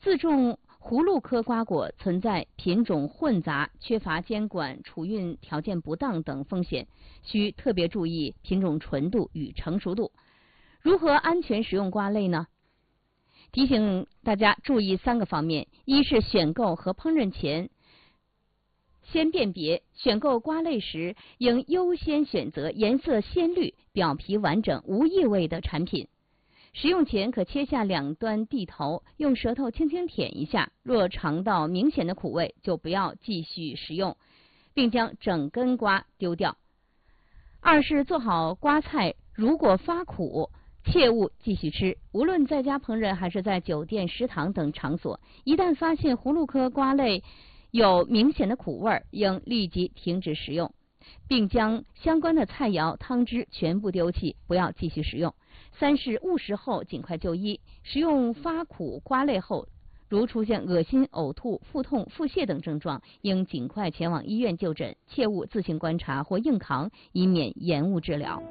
自种葫芦科瓜果存在品种混杂、缺乏监管、储运条件不当等风险，需特别注意品种纯度与成熟度。如何安全食用瓜类呢？提醒大家注意3个方面：一是选购和烹饪前先辨别，选购瓜类时应优先选择颜色鲜绿、表皮完整、无异味的产品。食用前可切下2端蒂头，用舌头轻轻舔一下，若尝到明显的苦味，就不要继续食用，并将整根瓜丢掉。2是做好瓜菜，如果发苦，切勿继续吃。无论在家烹饪还是在酒店、食堂等场所，一旦发现葫芦科瓜类有明显的苦味，应立即停止食用，并将相关的菜肴、汤汁全部丢弃，不要继续食用。3是误食后尽快就医。食用发苦瓜类后，如出现恶心、呕吐、腹痛、腹泻等症状，应尽快前往医院就诊，切勿自行观察或硬扛，以免延误治疗。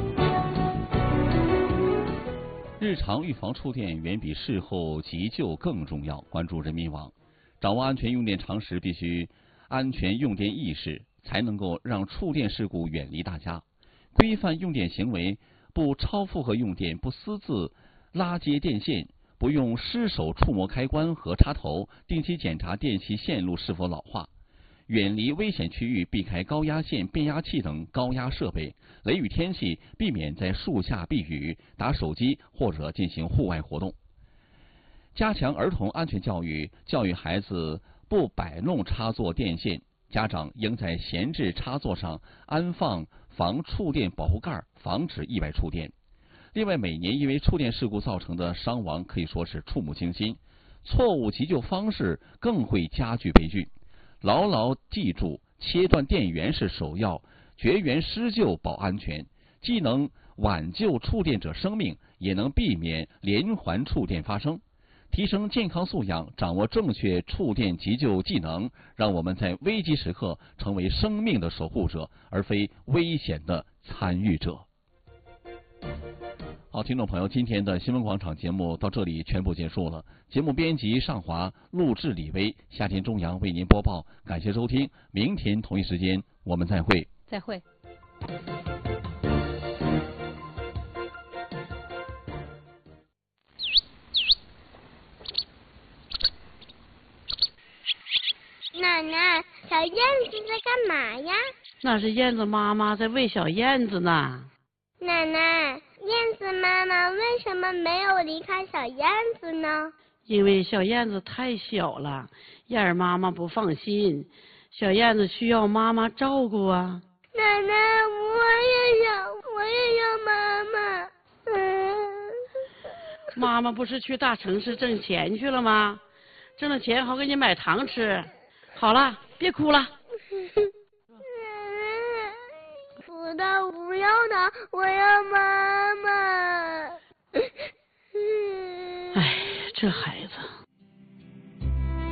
日常预防触电远比事后急救更重要。关注人民网，掌握安全用电常识，必须安全用电意识，才能够让触电事故远离大家。规范用电行为，不超负荷用电，不私自拉接电线，不用失手触摸开关和插头，定期检查电器线路是否老化，远离危险区域，避开高压线、变压器等高压设备。雷雨天气，避免在树下避雨、打手机或者进行户外活动。加强儿童安全教育，教育孩子不摆弄插座电线，家长应在闲置插座上安放防触电保护盖，防止意外触电。另外，每年因为触电事故造成的伤亡可以说是触目惊心，错误急救方式更会加剧悲剧。牢牢记住，切断电源是首要，绝缘施救保安全，既能挽救触电者生命，也能避免连环触电发生。提升健康素养，掌握正确触电急救技能，让我们在危急时刻成为生命的守护者，而非危险的参与者。好，听众朋友，今天的新闻广场节目到这里全部结束了。节目编辑尚华，录制李威，夏天中阳为您播报。感谢收听，明天同一时间我们再会。 再会。 奶奶，小燕子在干嘛呀？ 那是燕子妈妈在喂小燕子呢。 奶奶，燕子妈妈为什么没有离开小燕子呢？ 因为小燕子太小了，燕儿妈妈不放心，小燕子需要妈妈照顾啊。 奶奶，我也要妈妈。 妈妈不是去大城市挣钱去了吗？挣了钱好给你买糖吃。好了，别哭了。 不的，不要的，我要妈妈。 哎，这孩子。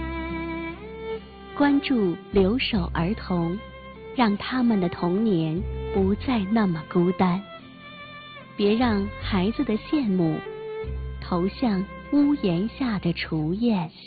关注留守儿童，让他们的童年不再那么孤单。别让孩子的羡慕投向屋檐下的雏燕。